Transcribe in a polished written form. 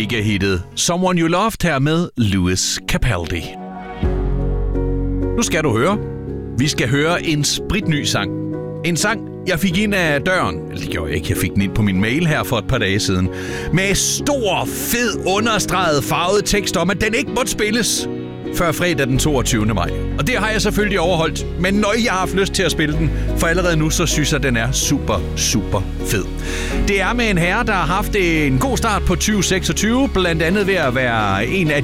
mega-hittet Someone You Loved her med Lewis Capaldi. Nu skal du høre. Vi skal høre en spritny sang. En sang, jeg fik ind af døren. Eller det gjorde jeg ikke. Jeg fik den ind på min mail her for et par dage siden. Med stor, fed, understreget, farvet tekst om, at den ikke måtte spilles før fredag den 22. maj. Og det har jeg selvfølgelig overholdt. Men når jeg har haft lyst til at spille den, for allerede nu, så synes jeg, at den er super, super fed. Det er med en herre, der har haft en god start på 2026, blandt andet ved at være en af